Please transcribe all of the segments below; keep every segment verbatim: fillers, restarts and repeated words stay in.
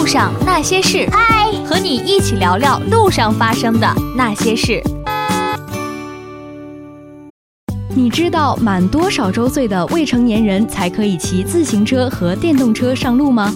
路上那些事，嗨，和你一起聊聊路上发生的那些事。你知道满多少周岁的未成年人才可以骑自行车和电动车上路吗？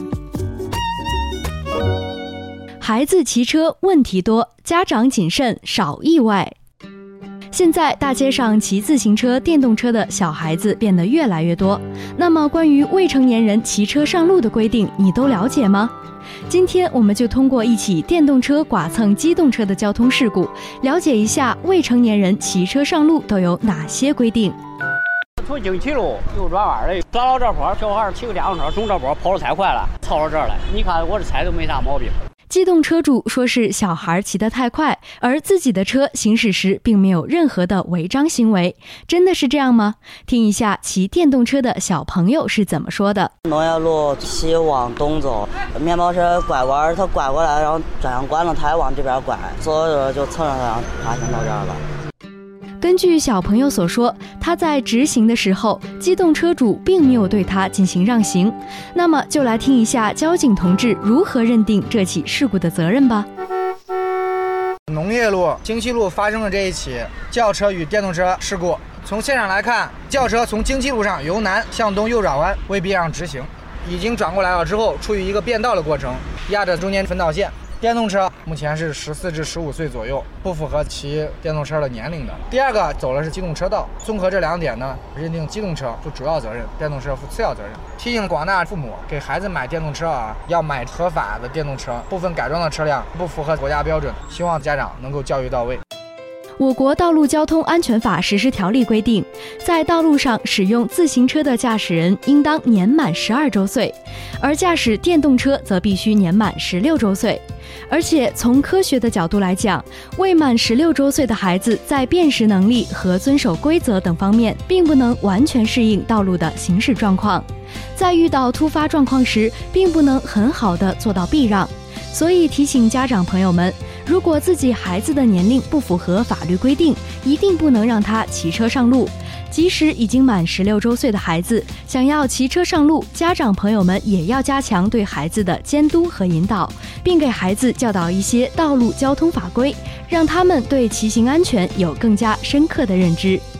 孩子骑车问题多，家长谨慎少意外。现在大街上骑自行车、电动车的小孩子变得越来越多，那么关于未成年人骑车上路的规定，你都了解吗？今天我们就通过一起电动车剐蹭机动车的交通事故，了解一下未成年人骑车上路都有哪些规定。 从经七路右转弯的，转到这坡，小孩骑个电动车从这坡跑得太快了，超到这儿来。你看我这踩都没啥毛病。 机动车主说是小孩骑得太快，而自己的车行驶时并没有任何的违章行为，真的是这样吗？听一下骑电动车的小朋友是怎么说的。 农业路骑往东走，面包车拐弯，他拐过来，然后转向关了，他还往这边拐，走着就蹭上他，发现到这儿了。 根据小朋友所说，他在直行的时候，机动车主并没有对他进行让行。那么就来听一下交警同志如何认定这起事故的责任吧。 农业路京七路发生了这一起轿车与电动车事故。从现场来看，轿车从京七路上由南向东右转弯，未必让直行，已经转过来了之后，处于一个变道的过程，压着中间分道线。电动车目前是十四至十五岁左右，不符合骑电动车的年龄的。第二个走的是机动车道，综合这两点呢，认定机动车负主要责任，电动车负次要责任。提醒广大父母，给孩子买电动车啊，要买合法的电动车，部分改装的车辆不符合国家标准，希望家长能够教育到位。 我国道路交通安全法实施条例规定，在道路上使用自行车的驾驶人应当年满十二周岁，而驾驶电动车则必须年满十六周岁。而且从科学的角度来讲，未满十六周岁的孩子在辨识能力和遵守规则等方面，并不能完全适应道路的行驶状况，在遇到突发状况时，并不能很好的做到避让。所以提醒家长朋友们，如果自己孩子的年龄不符合法律规定，一定不能让他骑车上路。即使已经满十六周岁的孩子，想要骑车上路，家长朋友们也要加强对孩子的监督和引导，并给孩子教导一些道路交通法规，让他们对骑行安全有更加深刻的认知。